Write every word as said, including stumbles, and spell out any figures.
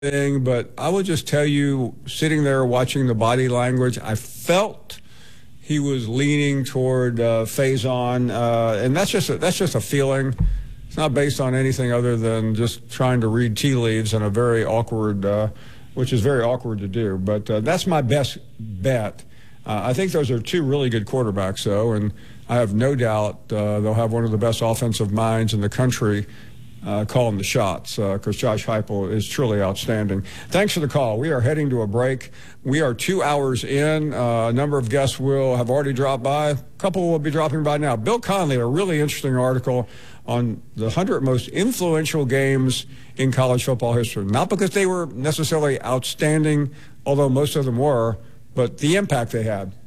thing, but I will just tell you, sitting there watching the body language, I felt he was leaning toward uh, Faison, uh, and that's just a, that's just a feeling. It's not based on anything other than just trying to read tea leaves in a very awkward, uh, which is very awkward to do. But uh, that's my best bet. Uh, I think those are two really good quarterbacks, though, and I have no doubt uh, they'll have one of the best offensive minds in the country Uh, calling the shots, because uh, Josh Heupel is truly outstanding. Thanks for the call. We are heading to a break. We are two hours in. Uh, a number of guests will have already dropped by. A couple will be dropping by now. Bill Conley, a really interesting article on the one hundred most influential games in college football history. Not because they were necessarily outstanding, although most of them were, but the impact they had.